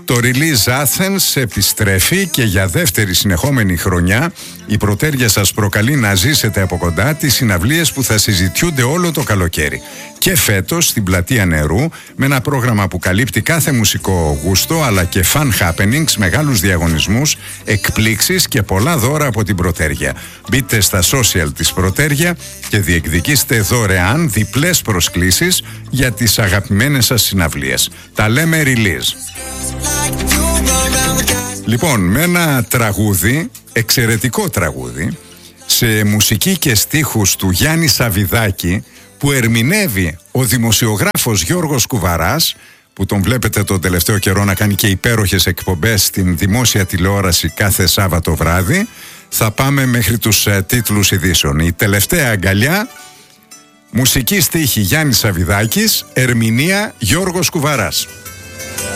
Το Release Athens επιστρέφει και για δεύτερη συνεχόμενη χρονιά η Πρωτέρια σας προκαλεί να ζήσετε από κοντά τις συναυλίες που θα συζητιούνται όλο το καλοκαίρι. Και φέτος στην Πλατεία Νερού με ένα πρόγραμμα που καλύπτει κάθε μουσικό γούστο αλλά και fun happenings, μεγάλους διαγωνισμούς, εκπλήξεις και πολλά δώρα από την Πρωτέρια. Μπείτε στα social της Πρωτέρια και διεκδικήστε δωρεάν διπλές προσκλήσεις για τις αγαπημένες σας συναυλίες. Τα λέμε Release. Λοιπόν, με ένα τραγούδι, εξαιρετικό τραγούδι, σε μουσική και στίχους του Γιάννη Σαβιδάκη, που ερμηνεύει ο δημοσιογράφος Γιώργος Κουβαράς, που τον βλέπετε τον τελευταίο καιρό να κάνει και υπέροχες εκπομπές στην δημόσια τηλεόραση κάθε Σάββατο βράδυ. Θα πάμε μέχρι τους τίτλους ειδήσεων. Η τελευταία αγκαλιά, μουσική στίχη Γιάννης Σαβιδάκης, ερμηνεία Γιώργος Κουβαράς.